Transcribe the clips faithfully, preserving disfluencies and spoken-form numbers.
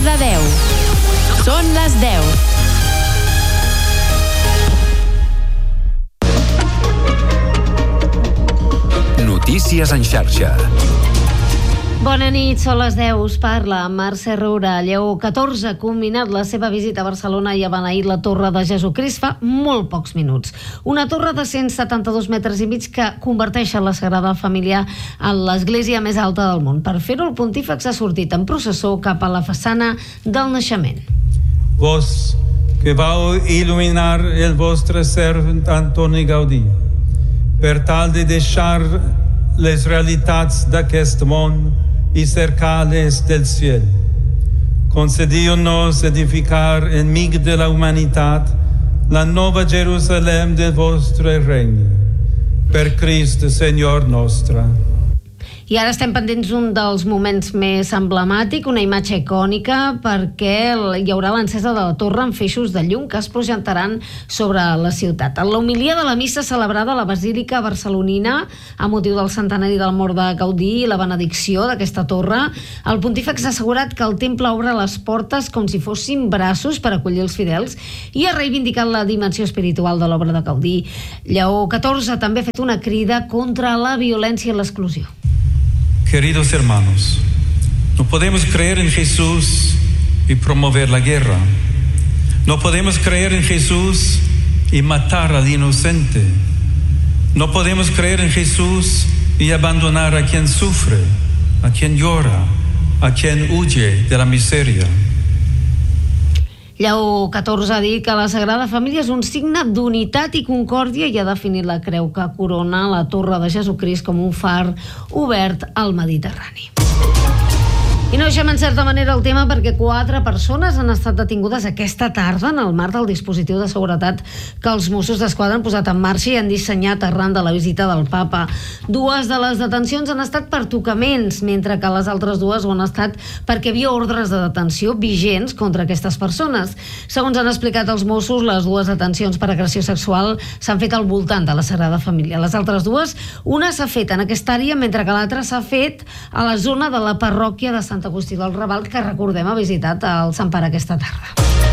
de deu. Són les deu. Notícies en xarxa. Bona nit, són les deu, us parla Mercè Roura. Lleó catorze ha culminat la seva visita a Barcelona i ha beneït la Torre de Jesucrist fa molt pocs minuts. Una torre de cent setanta-dos metres i mig que converteix la Sagrada Família en l'església més alta del món. Per fer-ho, el pontífex ha sortit en processó cap a la façana del naixement. Vos que vau il·luminar el vostre servent Antoni Gaudí per tal de deixar les realitats d'aquest món i cercar-les del ciel. Concediu-nos edificar enmig de la humanitat la nova Jerusalem del vostre regne. Per Crist, Senyor nostre. I ara estem pendents d'un dels moments més emblemàtic, una imatge icònica, perquè hi haurà l'encesa de la torre amb feixos de llum que es projectaran sobre la ciutat. En l'homilia de la missa celebrada a la Basílica Barcelonina, a motiu del centenari de la mort de Gaudí i la benedicció d'aquesta torre, el pontífex ha assegurat que el temple obre les portes com si fossin braços per acollir els fidels i ha reivindicat la dimensió espiritual de l'obra de Gaudí. Lleó catorze també ha fet una crida contra la violència i l'exclusió. Queridos hermanos, no podemos creer en Jesús y promover la guerra. No podemos creer en Jesús y matar al inocente. No podemos creer en Jesús y abandonar a quien sufre, a quien llora, a quien huye de la miseria. Lleó catorze ha dit que la Sagrada Família és un signe d'unitat i concòrdia i ha definit la creu que corona la Torre de Jesucrist com un far obert al Mediterrani. I no deixem en certa manera el tema perquè quatre persones han estat detingudes aquesta tarda en el marc del dispositiu de seguretat que els Mossos d'Esquadra han posat en marxa i han dissenyat arran de la visita del Papa. Dues de les detencions han estat per tocaments, mentre que les altres dues ho han estat perquè hi havia ordres de detenció vigents contra aquestes persones. Segons han explicat els Mossos, les dues detencions per agressió sexual s'han fet al voltant de la Sagrada Família. Les altres dues, una s'ha fet en aquesta àrea, mentre que l'altra s'ha fet a la zona de la parròquia de Sant Agustí del Raval, que recordem ha visitat el Sant Pare aquesta tarda.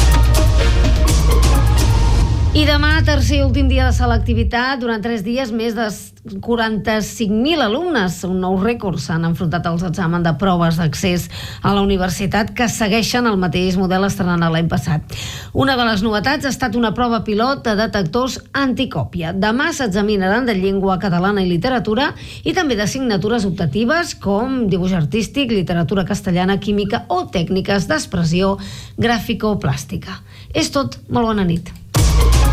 I demà, tercer i últim dia de selectivitat, durant tres dies més de quaranta-cinc mil alumnes, un nou rècord, s'han enfrontat als exàmens de proves d'accés a la universitat que segueixen el mateix model estrenat l'any passat. Una de les novetats ha estat una prova pilot de detectors anticòpia. Demà s'examinaran de llengua catalana i literatura i també d'assignatures optatives com dibuix artístic, literatura castellana, química o tècniques d'expressió gràfico-plàstica. És tot. Molt bona nit.